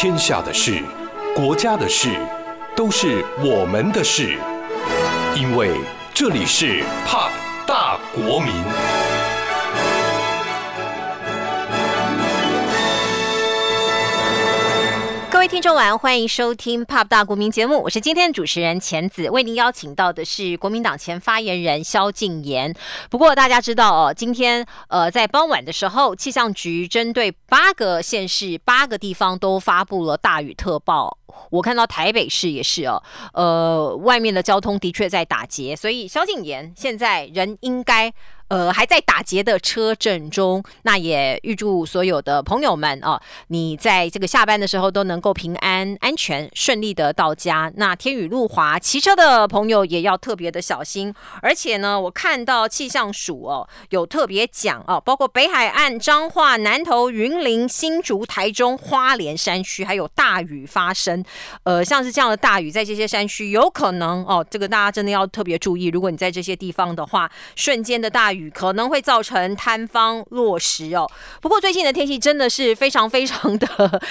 天下的事、国家的事，都是我们的事。因为这里是 POP 大国民。 各位听众晚安，欢迎收听 POP 大国民节目，我是今天的主持人钱子，为您邀请到的是国民党前发言人萧敬言。不过大家知道哦，今天在傍晚的时候，气象局针对8个县市、8个地方都发布了大雨特报。我看到台北市也是哦，外面的交通的确在打结，所以萧敬言现在人应该还在打结的车阵中。那也预祝所有的朋友们你在这个下班的时候都能够平安、安全、顺利的到家。那天雨路滑，骑车的朋友也要特别的小心。而且呢，我看到气象署有特别讲包括北海岸、彰化、南投、云林、新竹、台中、花莲山区还有大雨发生。像是这样的大雨在这些山区有可能这个大家真的要特别注意。如果你在这些地方的话，瞬间的大雨可能会造成塌方落石不过最近的天气真的是非常非常的